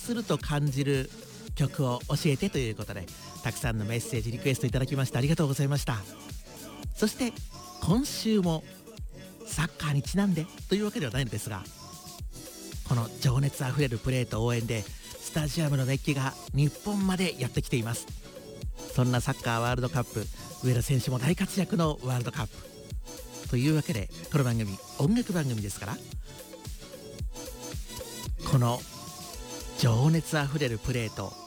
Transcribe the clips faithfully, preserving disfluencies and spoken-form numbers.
すると感じる曲を教えてということで、たくさんのメッセージリクエストいただきましてありがとうございました。そして今週もサッカーにちなんでというわけではないのですが、この情熱あふれるプレーと応援でスタジアムの熱気が日本までやってきています。そんなサッカーワールドカップ、上田選手も大活躍のワールドカップというわけで、この番組音楽番組ですから、この情熱あふれるプレーと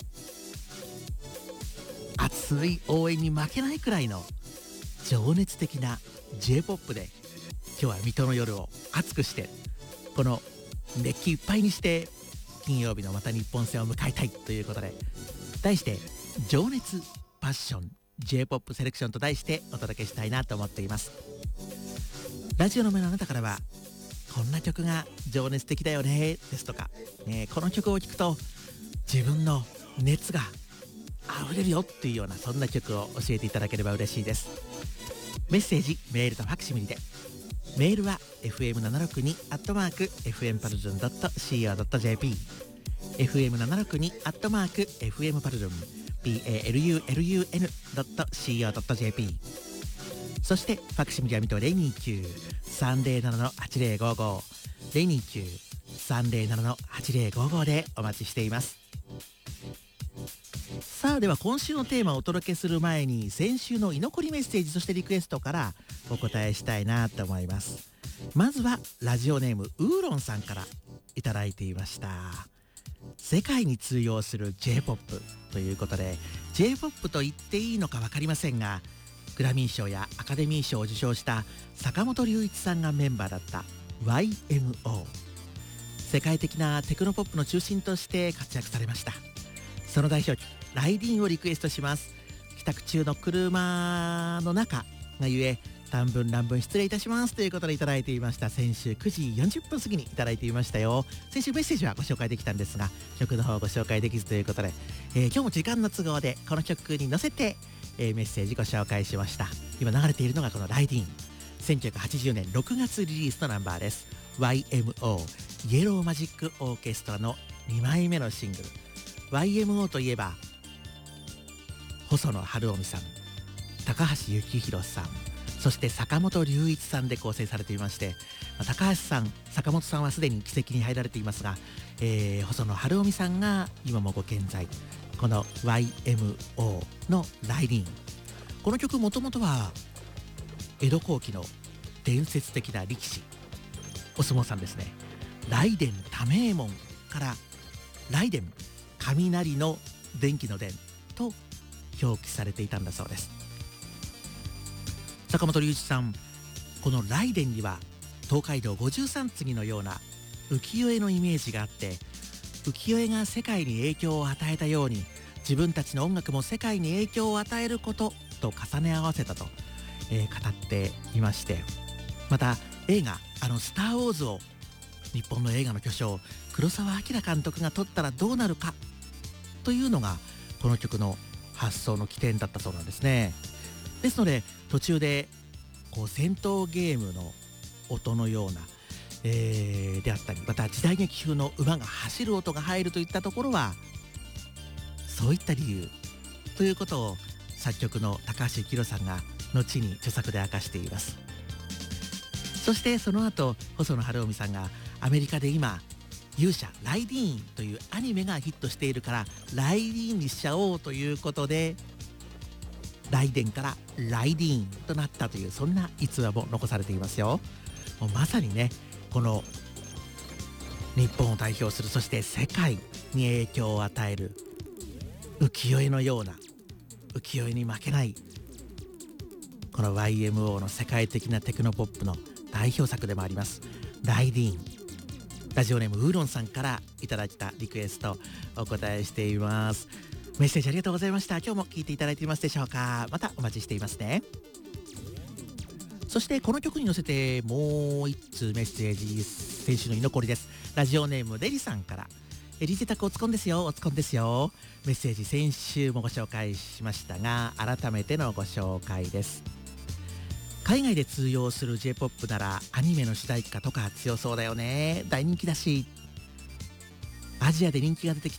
熱い応援に負けないくらいの情熱的な ジェイポップ で今日は水戸の夜を熱くして、この熱気いっぱいにして金曜日のまた日本戦を迎えたいということで、題して情熱パッション ジェイポップ セレクションと題してお届けしたいなと思っています。ラジオの目のあなたからは、こんな曲が情熱的だよねですとか、ね、この曲を聴くと自分の熱が溢れるよっていうような、そんな曲を教えていただければ嬉しいです。メッセージ、メールとファクシミリで。メールは エフエムななろくに アットマーク エフエム パルルン ドット シーオー ドット ジェーピー エフエムななろくに アットマーク エフエム パルルン ピーエーエルユーエルユーエヌ ドット シーオー ドット ジェーピー。 そしてファクシミリはミと ゼロにきゅう さんゼロなな の はちゼロごご ゼロにきゅう さんゼロなな の はちゼロごごでお待ちしています。さあ、では今週のテーマをお届けする前に、先週の居残りメッセージ、そしてリクエストからお答えしたいなと思います。まずはラジオネームウーロンさんからいただいていました。世界に通用する ジェイポップ ということで、 ジェイポップ と言っていいのか分かりませんが、グラミー賞やアカデミー賞を受賞した坂本龍一さんがメンバーだった ワイエムオー、 世界的なテクノポップの中心として活躍されました。その代表曲ライディーンをリクエストします。帰宅中の車の中がゆえ短文乱文失礼いたしますということでいただいていました。先週くじよんじゅっぷん過ぎにいただいていましたよ。先週メッセージはご紹介できたんですが、曲の方をご紹介できずということで、えー、今日も時間の都合でこの曲に乗せて、えー、メッセージご紹介しました。今流れているのがこのライディーン、せんきゅうひゃくはちじゅうねんろくがつリリースのナンバーです。 ワイエムオー イエローマジックオーケストラのにまいめのシングル。 ワイエムオー といえば細野晴臣さん、高橋幸宏さん、そして坂本龍一さんで構成されていまして、高橋さん、坂本さんはすでに奇跡に入られていますが、えー、細野晴臣さんが今もご健在。この ワイエムオー のライディーン、この曲もともとは江戸後期の伝説的な力士、お相撲さんですね、雷電多名衛門から雷電、雷の電気の電と表記されていたんだそうです。坂本龍一さん、この雷電には東海道五十三次のような浮世絵のイメージがあって、浮世絵が世界に影響を与えたように自分たちの音楽も世界に影響を与えることと重ね合わせたと、えー、語っていまして、また映画あのスター・ウォーズを日本の映画の巨匠黒澤明監督が撮ったらどうなるかというのがこの曲の発想の起点だったそうなんですね。ですので途中でこう戦闘ゲームの音のような、えー、であったり、また時代劇風の馬が走る音が入るといったところはそういった理由ということを作曲の高橋幸宏さんが後に著作で明かしています。そしてその後細野晴臣さんがアメリカで今勇者ライディーンというアニメがヒットしているからライディーンにしちゃおうということで、ライデンからライディーンとなったという、そんな逸話も残されていますよ。もうまさにね、この日本を代表する、そして世界に影響を与える浮世絵のような、浮世絵に負けないこの ワイエムオー の世界的なテクノポップの代表作でもありますライディーン。ラジオネームウーロンさんからいただいたリクエストお答えしています。メッセージありがとうございました。今日も聞いていただいていますでしょうか。またお待ちしていますね。そしてこの曲に乗せてもう一通メッセージ、先週の居残りです。ラジオネームデリさんから、えリゼタクおつこんですよ、おつこんですよ。メッセージ先週もご紹介しましたが、改めてのご紹介です。海外で通用する ジェイポップ ならアニメの主題歌とか強そうだよね。大人気だし、アジアで人気が出てきた